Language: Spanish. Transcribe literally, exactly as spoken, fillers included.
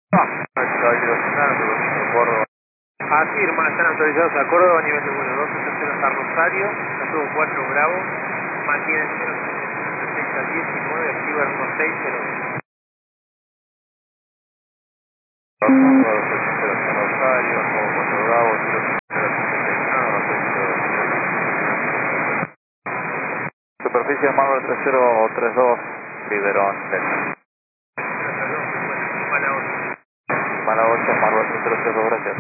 Córdoba. Afirma, están autorizados a Córdoba, nivel de vuelo dos ocho cero a Rosario, Saludo cuatro Bravo, mantienen cero seis a diecinueve, activa uno seis cero. Rosario, cuatro Bravo, superficie Marvel tres cero tres dos, Liberón, Delta. Mala ocho, Marvel tres cero tres dos, gracias.